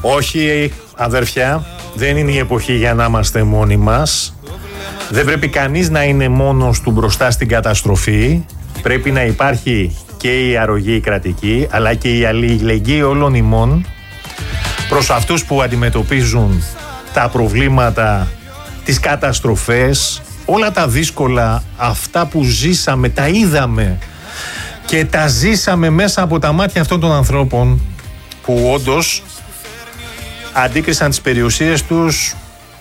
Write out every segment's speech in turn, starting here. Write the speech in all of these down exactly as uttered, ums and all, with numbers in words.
Όχι, αδερφιά, δεν είναι η εποχή για να είμαστε μόνοι μας. Δεν πρέπει κανείς να είναι μόνος του μπροστά στην καταστροφή. Πρέπει να υπάρχει και η αρρωγή κρατική, αλλά και η αλληλεγγύη όλων ημών προς αυτούς που αντιμετωπίζουν τα προβλήματα, τις καταστροφές, όλα τα δύσκολα, αυτά που ζήσαμε, τα είδαμε και τα ζήσαμε μέσα από τα μάτια αυτών των ανθρώπων που όντως αντίκρισαν τις περιουσίες τους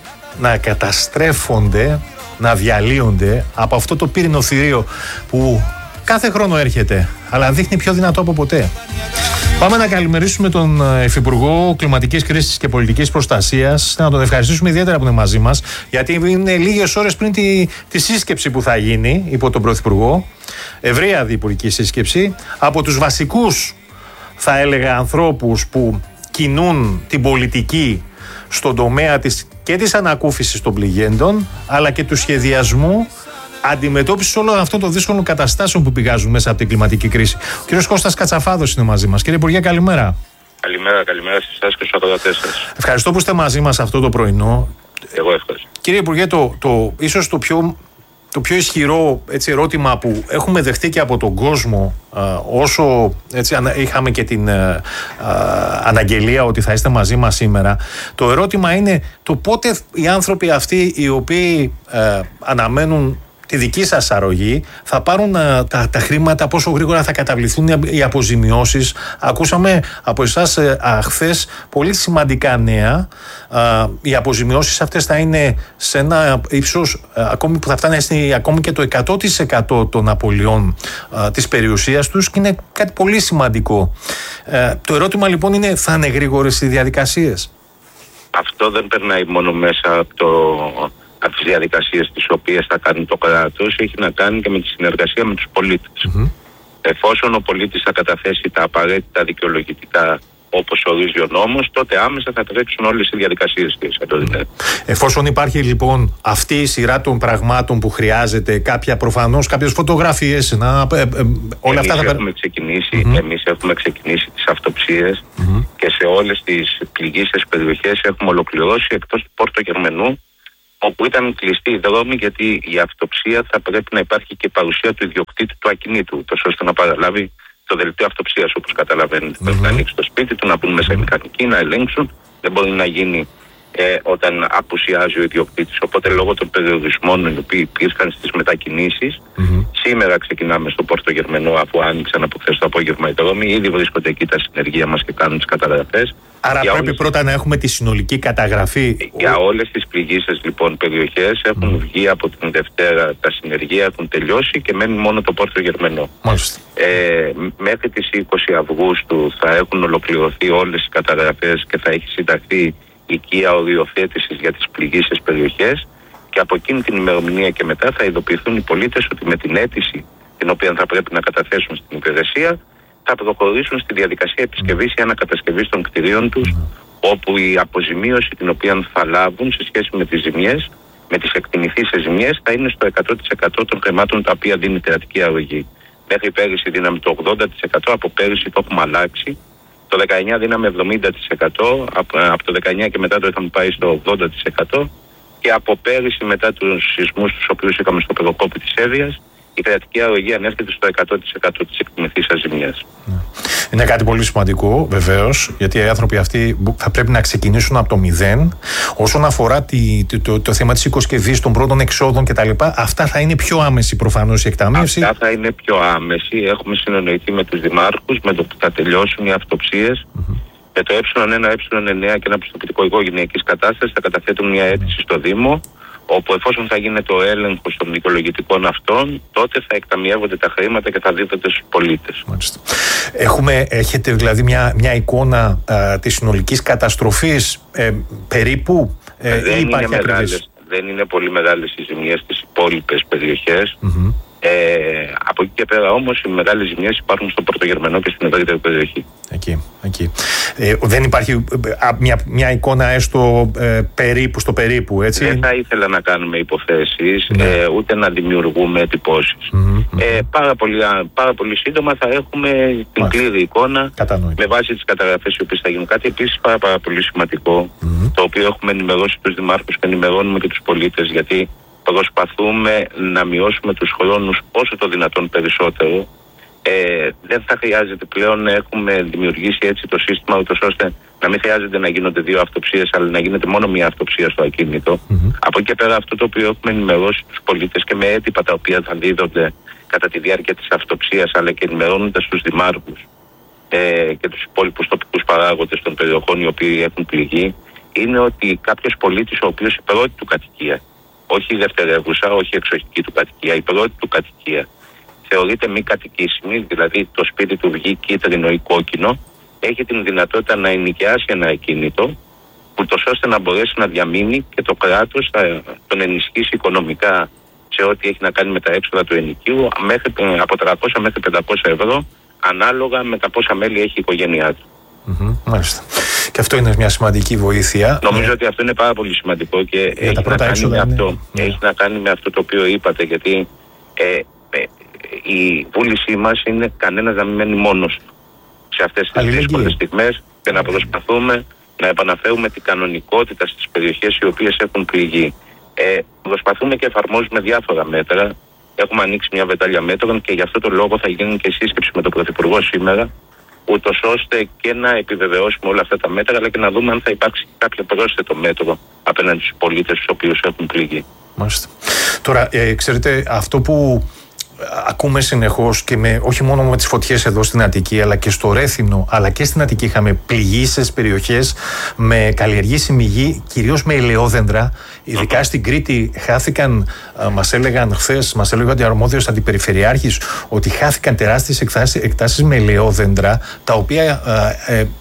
να καταστρέφονται, να διαλύονται από αυτό το πύρινο θηρίο που κάθε χρόνο έρχεται, αλλά δείχνει πιο δυνατό από ποτέ. Πάμε να καλημερίσουμε τον Υφυπουργό Κλιματικής Κρίσης και Πολιτικής Προστασίας, να τον ευχαριστήσουμε ιδιαίτερα που είναι μαζί μας, γιατί είναι λίγες ώρες πριν τη, τη σύσκεψη που θα γίνει υπό τον Πρωθυπουργό, ευρεία διυπουργική σύσκεψη, από τους βασικούς, θα έλεγα, ανθρώπους που κινούν την πολιτική στον τομέα της και της ανακούφισης των πληγέντων, αλλά και του σχεδιασμού αντιμετώπισης όλων αυτών των δύσκολων καταστάσεων που πηγάζουν μέσα από την κλιματική κρίση. Ο κύριος Κώστας Κατσαφάδος είναι μαζί μας. Κύριε Υπουργέ, καλημέρα. Καλημέρα, καλημέρα σε εσάς και στους ακροατές σας. Ευχαριστώ που είστε μαζί μας αυτό το πρωινό. Εγώ ευχαριστώ. Κύριε Υπουργέ, το, το, ίσως το πιο, το πιο ισχυρό έτσι, ερώτημα που έχουμε δεχτεί και από τον κόσμο, α, όσο έτσι, ανα, είχαμε και την α, α, αναγγελία ότι θα είστε μαζί μας σήμερα, το ερώτημα είναι το πότε οι άνθρωποι αυτοί οι οποίοι α, αναμένουν τη δική σας αρρωγή θα πάρουν α, τα, τα χρήματα, πόσο γρήγορα θα καταβληθούν οι αποζημιώσεις. Ακούσαμε από εσάς α, χθες πολύ σημαντικά νέα. Α, οι αποζημιώσεις αυτές θα είναι σε ένα ύψος α, ακόμη που θα φτάνει στη, ακόμη και το εκατό τοις εκατό των απολειών α, της περιουσίας τους, και είναι κάτι πολύ σημαντικό. Α, το ερώτημα λοιπόν είναι, θα είναι γρήγορες οι διαδικασίες? Αυτό δεν περνάει μόνο μέσα από το... από τις διαδικασίες τις οποίες θα κάνει το κράτος, έχει να κάνει και με τη συνεργασία με τους πολίτες. Mm-hmm. Εφόσον ο πολίτης θα καταθέσει τα απαραίτητα δικαιολογητικά όπως ορίζει ο νόμος, τότε άμεσα θα τρέξουν όλες οι διαδικασίες της. Mm-hmm. Εφόσον υπάρχει λοιπόν αυτή η σειρά των πραγμάτων που χρειάζεται, κάποια προφανώς, κάποιες φωτογραφίες, να, ε, ε, όλα εμείς αυτά θα... Έχουμε ξεκινήσει, mm-hmm. εμείς έχουμε ξεκινήσει τις αυτοψίες mm-hmm. και σε όλες τις πληγήσεις περιοχές έχουμε ολοκληρώσει, εκτός του Πόρτο Γερμανού, όπου ήταν κλειστοί οι δρόμοι, γιατί η αυτοψία θα πρέπει να υπάρχει και παρουσία του ιδιοκτήτη του ακινήτου, τόσο ώστε να παραλάβει το δελτίο αυτοψίας, όπως καταλαβαίνετε. Mm-hmm. Πρέπει να ανοίξει το σπίτι του, να μπουν μέσα οι μηχανικοί, να ελέγξουν. Δεν μπορεί να γίνει ε, όταν απουσιάζει ο ιδιοκτήτης. Οπότε, λόγω των περιορισμών οι οποίοι υπήρχαν στις μετακινήσεις, mm-hmm. σήμερα ξεκινάμε στο Πόρτο Γερμανό, αφού άνοιξαν από χθες το απόγευμα οι δρόμοι. Ήδη βρίσκονται εκεί τα συνεργεία μας και κάνουν τις καταγραφές. Άρα για πρέπει όλες... πρώτα να έχουμε τη συνολική καταγραφή. Για όλες τις πληγήσεις λοιπόν περιοχές έχουν mm. βγει από την Δευτέρα τα συνεργεία, έχουν τελειώσει και μένει μόνο το Πόρτο Γερμανό. Ε, μέχρι τις είκοσι Αυγούστου θα έχουν ολοκληρωθεί όλες οι καταγραφές και θα έχει συνταχθεί οικία οριοθέτησης για τις πληγήσεις περιοχές, και από εκείνη την ημερομηνία και μετά θα ειδοποιηθούν οι πολίτες ότι με την αίτηση την οποία θα πρέπει να καταθέσουν στην υπηρεσία θα προχωρήσουν στη διαδικασία επισκευής ή ανακατασκευής των κτηρίων τους, όπου η αποζημίωση την οποία θα λάβουν σε σχέση με τις ζημιές, με τις εκτιμηθήσεις ζημιές, θα είναι στο εκατό τοις εκατό των χρημάτων τα οποία δίνει η κρατική αρρωγή. Μέχρι πέρυσι δίναμε το ογδόντα τοις εκατό, από πέρυσι το έχουμε αλλάξει. Το δεκαεννιά δίναμε εβδομήντα τοις εκατό, από, από το δεκαεννιά και μετά το είχαμε πάει στο ογδόντα τοις εκατό, και από πέρυσι μετά τους σεισμούς τους οποίους είχαμε στο Πεδοκόπη της Εύβοιας, η κρατική αρρωγή ανέρχεται στο εκατό τοις εκατό της εκτιμηθήσας ζημιάς. Είναι κάτι πολύ σημαντικό, βεβαίως, γιατί οι άνθρωποι αυτοί θα πρέπει να ξεκινήσουν από το μηδέν. Όσον αφορά τη, το, το, το θέμα της οικοσκευής, των πρώτων εξόδων κτλ., αυτά θα είναι πιο άμεση προφανώς η εκταμείευση. Αυτά θα είναι πιο άμεση. Έχουμε συνεννοηθεί με τους δημάρχους, με το που θα τελειώσουν οι αυτοψίες. Mm-hmm. Με το ε ένα, ε εννέα και ένα πιστοποιητικό οικογενειακής κατάστασης θα καταθέτουν μια αίτηση στο Δήμο, όπου εφόσον θα γίνεται ο έλεγχος των δικαιολογητικών αυτών, τότε θα εκταμιεύονται τα χρήματα και θα δίδονται στους πολίτες. Έχουμε, έχετε δηλαδή μια, μια εικόνα α, της συνολικής καταστροφής ε, περίπου ε, δεν, ή είναι μεγάλες, δεν είναι πολύ μεγάλες οι ζημιές στις υπόλοιπες περιοχές. Mm-hmm. Ε, από εκεί και πέρα όμως οι μεγάλες ζημιές υπάρχουν στο Πρωτογερμανό και στην ευρύτερη περιοχή. Εκεί, εκεί. Ε, δεν υπάρχει α, μια, μια εικόνα έστω ε, περίπου στο περίπου, έτσι. Δεν θα ήθελα να κάνουμε υποθέσεις, ναι. ε, ούτε να δημιουργούμε εντυπώσεις. Mm-hmm, ε, πάρα, πολύ, πάρα πολύ σύντομα θα έχουμε την Μάλιστα. πλήρη εικόνα Κατανοητό. Με βάση τις καταγραφές οι οποίες θα γίνουν. Κάτι επίσης πάρα, πάρα πολύ σημαντικό, mm-hmm. το οποίο έχουμε ενημερώσει τους δημάρχους και ενημερώνουμε και τους πολίτες, γιατί προσπαθούμε να μειώσουμε τους χρόνους όσο το δυνατόν περισσότερο. Ε, δεν θα χρειάζεται πλέον να έχουμε δημιουργήσει έτσι το σύστημα, ούτως ώστε να μην χρειάζεται να γίνονται δύο αυτοψίες, αλλά να γίνεται μόνο μία αυτοψία στο ακίνητο. Mm-hmm. Από εκεί και πέρα, αυτό το οποίο έχουμε ενημερώσει τους πολίτες και με έντυπα τα οποία θα δίδονται κατά τη διάρκεια της αυτοψίας, αλλά και ενημερώνοντας τους δημάρχους ε, και τους υπόλοιπους τοπικούς παράγοντες των περιοχών οι οποίοι έχουν πληγεί, είναι ότι κάποιος πολίτης ο οποίος η πρώτη του κατοικία, όχι η δευτερεύουσα, όχι η εξοχική του κατοικία, η πρώτη του κατοικία θεωρείται μη κατοικήσιμη, δηλαδή το σπίτι του βγει κίτρινο ή κόκκινο, έχει την δυνατότητα να ενοικιάσει ένα ακίνητο, ούτως ώστε να μπορέσει να διαμείνει και το κράτος θα τον ενισχύσει οικονομικά σε ό,τι έχει να κάνει με τα έξοδα του ενοικίου, μέχρι, από τριακόσια μέχρι πεντακόσια ευρώ, ανάλογα με τα πόσα μέλη έχει η οικογένειά του. Mm-hmm, μάλιστα. Και αυτό είναι μια σημαντική βοήθεια. Νομίζω ε... ότι αυτό είναι πάρα πολύ σημαντικό και έχει να, κάνει με αυτό, είναι... έχει να κάνει με αυτό το οποίο είπατε, γιατί ε, ε, η βούλησή μας είναι κανένας να μην μένει μόνος σε αυτές τις δύσκολες στιγμές και να προσπαθούμε να επαναφέρουμε την κανονικότητα στις περιοχές οι οποίες έχουν πληγεί. Ε, προσπαθούμε και εφαρμόζουμε διάφορα μέτρα. Έχουμε ανοίξει μια βεντάλια μέτρων και γι' αυτό το λόγο θα γίνει και σύσκεψη με τον Πρωθυπουργό σήμερα, ούτως ώστε και να επιβεβαιώσουμε όλα αυτά τα μέτρα, αλλά και να δούμε αν θα υπάρξει κάποιο πρόσθετο μέτρο απέναντι στους πολίτες τους οποίους έχουν πληγεί. Μάλιστα. Τώρα, ε, ξέρετε, αυτό που ακούμε συνεχώς και με, όχι μόνο με τις φωτιές εδώ στην Αττική, αλλά και στο Ρέθινο, αλλά και στην Αττική είχαμε πληγήσεις περιοχές με καλλιεργήσιμη γη, κυρίως με ελαιόδεντρα. Ειδικά στην Κρήτη χάθηκαν, μας έλεγαν χθες, μας έλεγαν ο αρμόδιος αντιπεριφερειάρχης, ότι χάθηκαν τεράστιες εκτάσεις, εκτάσεις με ελαιόδεντρα, τα οποία ε, ε,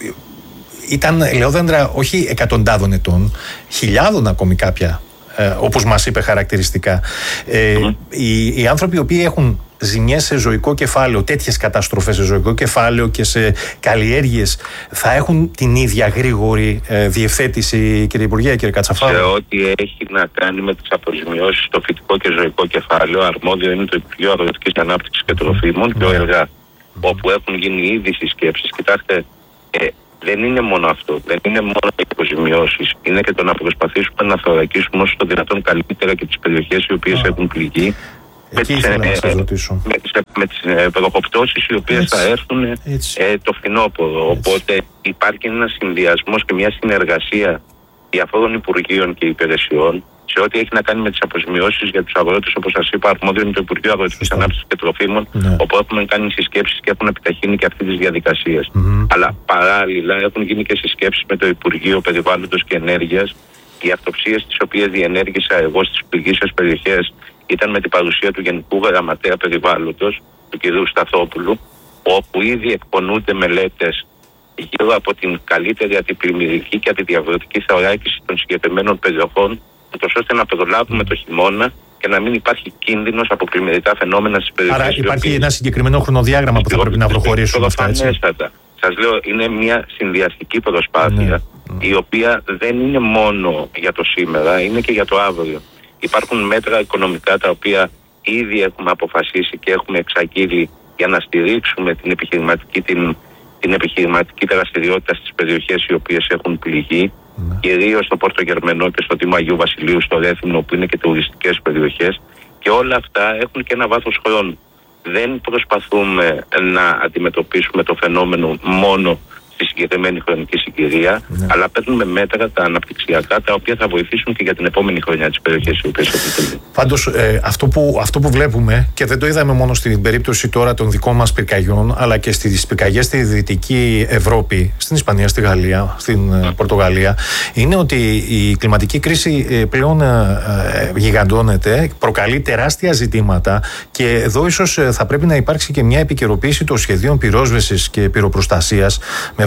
ήταν ελαιόδεντρα όχι εκατοντάδων ετών, χιλιάδων ακόμη κάποια. Ε, όπως μας είπε χαρακτηριστικά. Ε, mm. οι, οι άνθρωποι οι οποίοι έχουν ζημιές σε ζωικό κεφάλαιο, τέτοιες καταστροφές σε ζωικό κεφάλαιο και σε καλλιέργειες, θα έχουν την ίδια γρήγορη ε, διευθέτηση, κύριε Υπουργέ, κύριε Κατσαφάρου? Σε ό,τι έχει να κάνει με τις αποζημιώσεις στο φυτικό και ζωικό κεφάλαιο, αρμόδιο είναι το Υπουργείο Αγροτικής Ανάπτυξης και Τροφίμων mm. και ο ΕΛΓΑ, mm. όπου έχουν γίνει ήδη συσκέψεις. Κοιτάξτε, ε, δεν είναι μόνο αυτό, δεν είναι μόνο οι αποζημιώσεις, είναι και το να προσπαθήσουμε να θωρακίσουμε όσο το δυνατόν καλύτερα και τις περιοχές οι οποίες ah. έχουν πληγεί με τις, ε, ε, με τις, με τις ε, βροχοπτώσεις οι οποίες Έτσι. θα έρθουν ε, το φθινόπωρο. Έτσι. Οπότε υπάρχει ένας συνδυασμός και μια συνεργασία διαφόρων υπουργείων και υπηρεσιών σε ό,τι έχει να κάνει με τις αποζημιώσεις για τους αγρότες, όπως σας είπα, αρμόδιο είναι το Υπουργείο Αγροτικής Ανάπτυξης και Τροφίμων, ναι. όπου έχουμε κάνει συσκέψεις και έχουν επιταχύνει και αυτή τις διαδικασίες. Mm-hmm. Αλλά παράλληλα έχουν γίνει και συσκέψεις με το Υπουργείο Περιβάλλοντος και Ενέργειας. Οι αυτοψίες τις οποίες διενέργησα εγώ στις πληγήσεις περιοχές ήταν με την παρουσία του Γενικού Γραμματέα Περιβάλλοντος, του κ. Σταθόπουλου, όπου ήδη εκπονούνται μελέτες γύρω από την καλύτερη αντιπλημμυρική και αντιδιαβρωτική θωράκιση των συγκεκριμένων περιοχών, ώστε να προλάβουμε το χειμώνα και να μην υπάρχει κίνδυνος από πλημμυρικά φαινόμενα στις περιοχές. Άρα υπάρχει οποίες... ένα συγκεκριμένο χρονοδιάγραμμα που θα πρέπει να προχωρήσουμε αυτά, έτσι? Σας λέω, είναι μια συνδυαστική προσπάθεια, ναι. η οποία δεν είναι μόνο για το σήμερα, είναι και για το αύριο. Υπάρχουν μέτρα οικονομικά τα οποία ήδη έχουμε αποφασίσει και έχουμε εξαγγείλει για να στηρίξουμε την επιχειρηματική, την, την επιχειρηματική δραστηριότητα στις περιοχές οι οποίες έχουν πληγεί. Ναι. Κυρίως στο Πρωτογερμανό και στο Δήμο Αγίου Βασιλείου, στο Ρέθινο, που είναι και τουριστικές περιοχές, και όλα αυτά έχουν και ένα βάθος χρόνου. Δεν προσπαθούμε να αντιμετωπίσουμε το φαινόμενο μόνο στη συγκεκριμένη χρονική συγκυρία, ναι. αλλά παίρνουμε μέτρα τα αναπτυξιακά, τα οποία θα βοηθήσουν και για την επόμενη χρονιά τις περιοχές οι οποίες έχουν. Πάντως, ε, αυτό, που, αυτό που βλέπουμε, και δεν το είδαμε μόνο στην περίπτωση τώρα των δικών μας πυρκαγιών, αλλά και στις πυρκαγιές στη Δυτική Ευρώπη, στην Ισπανία, στη Γαλλία, στην ε, Πορτογαλία, είναι ότι η κλιματική κρίση ε, πλέον ε, ε, γιγαντώνεται, προκαλεί τεράστια ζητήματα, και εδώ ίσως ε, θα πρέπει να υπάρξει και μια επικαιροποίηση των σχεδίων πυρόσβεσης και πυροπροστασίας με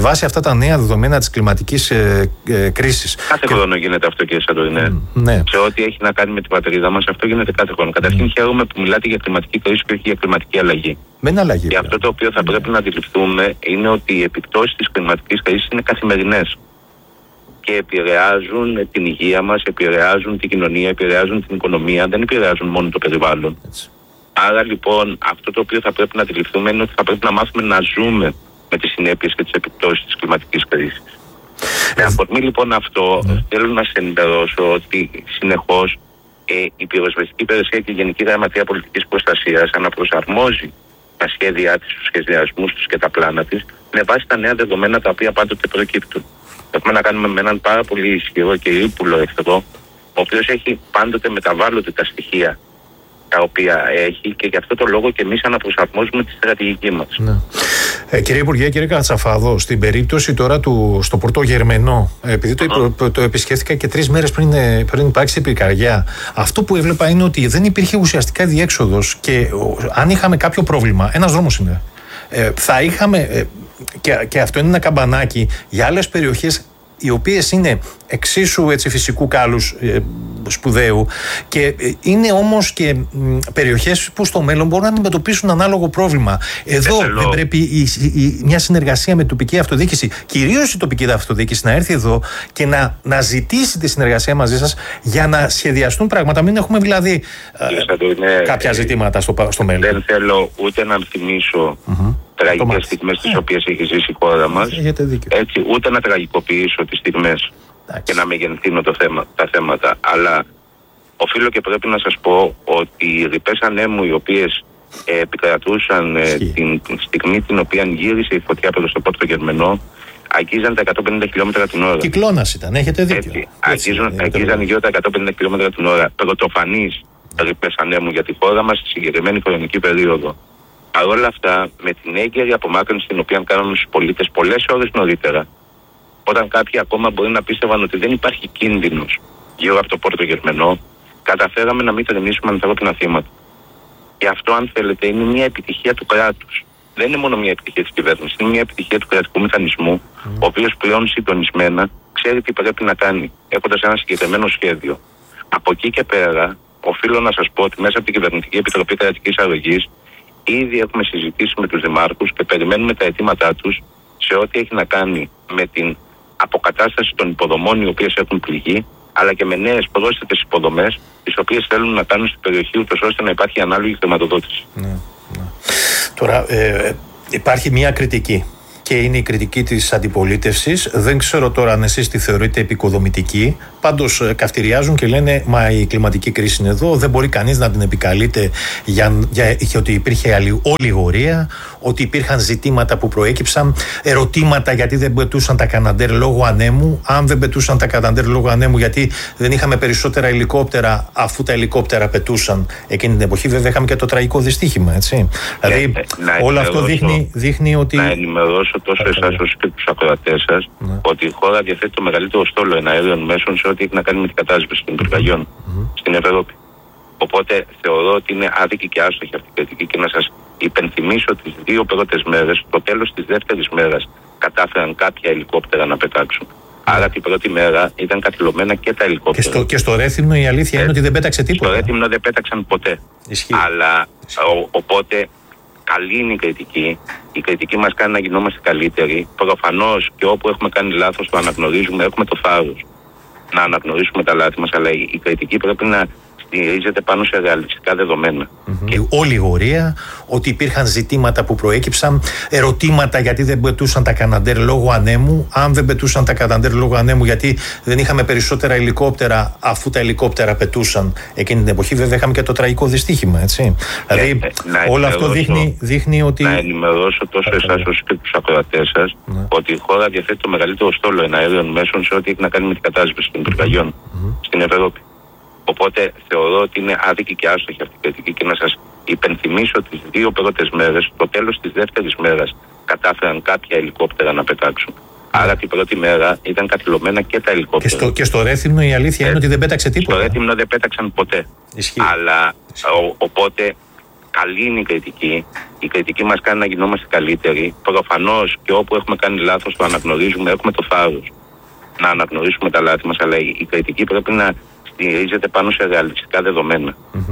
βάση αυτά τα νέα δεδομένα της κλιματικής ε, ε, κρίσης. Κάθε και... χρόνο γίνεται αυτό, κύριε Σαντορινέ. Mm, ναι. Σε ό,τι έχει να κάνει με την πατρίδα μας, αυτό γίνεται κάθε χρόνο. Καταρχήν, mm. χαίρομαι που μιλάτε για κλιματική κρίση και όχι για κλιματική αλλαγή. Με είναι αλλαγή. Και αυτό το οποίο θα mm. πρέπει να αντιληφθούμε είναι ότι οι επιπτώσεις της κλιματικής κρίσης είναι καθημερινές. Και επηρεάζουν την υγεία μας, επηρεάζουν την κοινωνία, επηρεάζουν την οικονομία, δεν επηρεάζουν μόνο το περιβάλλον. Έτσι. Άρα λοιπόν αυτό το οποίο θα πρέπει να αντιληφθούμε είναι ότι θα πρέπει να μάθουμε να ζούμε με τις συνέπειες και τις επιπτώσεις της κλιματικής κρίσης. Με αφορμή λοιπόν αυτό, mm. θέλω να σας ενημερώσω ότι συνεχώς ε, η Πυροσβεστική Υπηρεσία και η Γενική Γραμματεία Πολιτικής Προστασίας αναπροσαρμόζει τα σχέδιά της, τους σχεδιασμούς τους και τα πλάνα της με βάση τα νέα δεδομένα τα οποία πάντοτε προκύπτουν. Έχουμε να κάνουμε με έναν πάρα πολύ ισχυρό και ύπουλο εχθρό, ο οποίος έχει πάντοτε μεταβάλλονται τα στοιχεία τα οποία έχει και γι' αυτό το λόγο και εμείς αναπροσαρμόζουμε τη στρατηγική μας. Ναι. Ε, κύριε Υπουργέ, κύριε Κατσαφάδο, στην περίπτωση τώρα του, στο Πορτό Γερμενό, επειδή το, το, το επισκέφθηκα και τρεις μέρες πριν, πριν υπάρξει η πυρκαγιά, αυτό που έβλεπα είναι ότι δεν υπήρχε ουσιαστικά διέξοδος και ο, αν είχαμε κάποιο πρόβλημα, ένας δρόμος είναι, ε, θα είχαμε, ε, και, και αυτό είναι ένα καμπανάκι για άλλες περιοχές οι οποίες είναι εξίσου έτσι, φυσικού κάλους ε, σπουδαίου και ε, είναι όμως και ε, περιοχές που στο μέλλον μπορούν να αντιμετωπίσουν ανάλογο πρόβλημα. Εδώ δεν, δεν πρέπει η, η, η, μια συνεργασία με την τοπική αυτοδιοίκηση, κυρίως η τοπική αυτοδιοίκηση, να έρθει εδώ και να, να ζητήσει τη συνεργασία μαζί σας για να σχεδιαστούν πράγματα. Μην έχουμε δηλαδή ε, είναι, κάποια ζητήματα στο, στο μέλλον. Δεν θέλω ούτε να θυμίσω mm-hmm. τραγικές στιγμές τις οποίες έχει ζήσει η χώρα μας, έτσι, ούτε να τραγικοποιήσω τις στιγμές και να μεγενθύνω το θέμα, τα θέματα. Αλλά οφείλω και πρέπει να σας πω ότι οι ρηπές ανέμου οι οποίες ε, επικρατούσαν ε, την, την στιγμή την οποία γύρισε η φωτιά προς το Πόρτο Γερμενό αγγίζαν τα εκατόν πενήντα χιλιόμετρα την ώρα. Κυκλώνας ήταν, έχετε δίκιο. Έτσι, αγγίζαν, αγγίζαν γύρω τα εκατόν πενήντα χιλιόμετρα την ώρα. Πρωτοφανείς ρηπές ανέμου για τη χώρα μας στη συγκεκριμένη χρονική περίοδο. Παρ' όλα αυτά, με την έγκαιρη απομάκρυνση την οποία κάναμε στους πολίτες πολλές ώρες νωρίτερα, όταν κάποιοι ακόμα μπορεί να πίστευαν ότι δεν υπάρχει κίνδυνος γύρω από το Πόρτο Γερμενό, καταφέραμε να μην τρενήσουμε ανθρώπινα θύματα. Και αυτό, αν θέλετε, είναι μια επιτυχία του κράτους. Δεν είναι μόνο μια επιτυχία της κυβέρνησης, είναι μια επιτυχία του κρατικού μηχανισμού, mm. ο οποίος πλέον συντονισμένα ξέρει τι πρέπει να κάνει, έχοντας ένα συγκεκριμένο σχέδιο. Από εκεί και πέρα, οφείλω να σας πω ότι μέσα από την Κυβερνητική Επιτροπή Κρατικής Αρρωγής ήδη έχουμε συζητήσει με τους δημάρχους και περιμένουμε τα αιτήματά τους σε ό,τι έχει να κάνει με την αποκατάσταση των υποδομών οι οποίες έχουν πληγεί, αλλά και με νέες πρόσθετες υποδομές, τις οποίες θέλουν να κάνουν στην περιοχή, ούτως ώστε να υπάρχει ανάλογη χρηματοδότηση. Ναι, ναι. Τώρα, ε, υπάρχει μια κριτική. Και είναι η κριτική της αντιπολίτευσης. Δεν ξέρω τώρα αν εσείς τη θεωρείτε επικοδομητική. Πάντως καυτηριάζουν και λένε μα η κλιματική κρίση είναι εδώ, δεν μπορεί κανείς να την επικαλείται για, για, για ότι υπήρχε ολιγορία, ότι υπήρχαν ζητήματα που προέκυψαν, ερωτήματα γιατί δεν πετούσαν τα Καναντέρ λόγω ανέμου, αν δεν πετούσαν τα Καναντέρ λόγω ανέμου γιατί δεν είχαμε περισσότερα ελικόπτερα αφού τα ελικόπτερα πετούσαν εκείνη την εποχή. Βέβαια είχαμε και το τραγικό δυστύχημα, έτσι. Ε, δηλαδή ε, όλο αυτό δείχνει, δείχνει ότι... Να ενημερώσω τόσο εσάς όσο και τους ακροατές σας ναι. ότι η χώρα διαθέτει το μεγαλύτερο στόλο εναέριων μέσων σε ό,τι έχει να κάνει με την κατάσβεση των πυρκαγιών mm-hmm. στην Ευρώπη. Οπότε θεωρώ ότι είναι άδικη και άστοχη αυτή η κριτική και να σας υπενθυμίσω τις δύο πρώτες μέρες, το τέλος της δεύτερης μέρας κατάφεραν κάποια ελικόπτερα να πετάξουν. Άρα την πρώτη μέρα ήταν καθυλωμένα και τα ελικόπτερα. Και στο, και στο Ρέθυμνο η αλήθεια ε, είναι ότι δεν πέταξε τίποτα. Στο Ρέθυμνο δεν πέταξαν ποτέ. Ισχύει. Αλλά ο, οπότε καλή είναι η κριτική. Η κριτική μας κάνει να γινόμαστε καλύτεροι. Προφανώς και όπου έχουμε κάνει λάθος το αναγνωρίζουμε, έχουμε το θάρρος να αναγνωρίσουμε τα λάθη μας, αλλά η, η κριτική πρέπει να στηρίζεται πάνω σε ρεαλιστικά δεδομένα. Mm-hmm. Και ολιγορία, ότι υπήρχαν ζητήματα που προέκυψαν, ερωτήματα γιατί δεν πετούσαν τα Καναντέρ λόγω ανέμου, αν δεν πετούσαν τα Καναντέρ λόγω ανέμου γιατί δεν είχαμε περισσότερα ελικόπτερα αφού τα ελικόπτερα πετούσαν εκείνη την εποχή. Βέβαια είχαμε και το τραγικό δυστύχημα, έτσι. Ε, δηλαδή ε, όλο αυτό δείχνει, δείχνει ότι... Να ενημερώσω τόσο εσάς όσο και τους ακροατές σας ναι. ότι η χώρα διαθέτει το μεγαλύτερο στόλο εναέριων μέσων σε ό,τι έχει να κάνει με την κατάσβεση των πυρκαγιών mm-hmm. στην Ευρώπη. Οπότε θεωρώ ότι είναι άδικη και άστοχη αυτή η κριτική και να σας υπενθυμίσω τις δύο πρώτες μέρες, το τέλος της δεύτερης μέρας κατάφεραν κάποια ελικόπτερα να πετάξουν. Άρα την πρώτη μέρα ήταν καθυλωμένα και τα ελικόπτερα. Και στο, και στο Ρέθυμνο η αλήθεια ε, είναι ότι δεν πέταξε τίποτα. Στο Ρέθυμνο δεν πέταξαν ποτέ. Ισχύει. Αλλά Ισχύει. Ο, οπότε καλή είναι η κριτική. Η κριτική μας κάνει να γινόμαστε καλύτεροι. Προφανώς και όπου έχουμε κάνει λάθος το αναγνωρίζουμε, έχουμε το θάρρος να αναγνωρίσουμε τα λάθη μας, αλλά η κριτική πρέπει να στηρίζεται πάνω σε ρεαλιστικά δεδομένα. Mm-hmm.